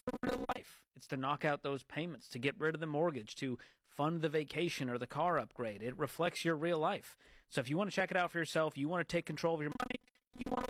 real life. It's to knock out those payments, to get rid of the mortgage, to fund the vacation or the car upgrade. It reflects your real life. So if you want to check it out for yourself, you want to take control of your money, you want to